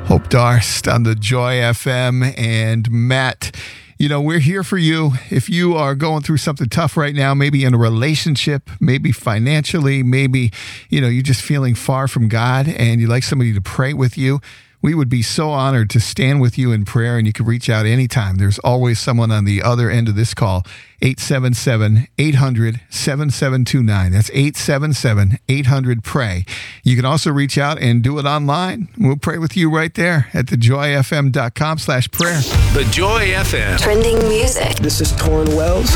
Hope Darst on the Joy FM. And Matt, we're here for you. If you are going through something tough right now, maybe in a relationship, maybe financially, maybe, you're just feeling far from God and you'd like somebody to pray with you, we would be so honored to stand with you in prayer, and you can reach out anytime. There's always someone on the other end of this call, 877-800-7729. That's 877-800-PRAY. You can also reach out and do it online. We'll pray with you right there at thejoyfm.com/prayer. The Joy FM. Trending music. This is Torrin Wells.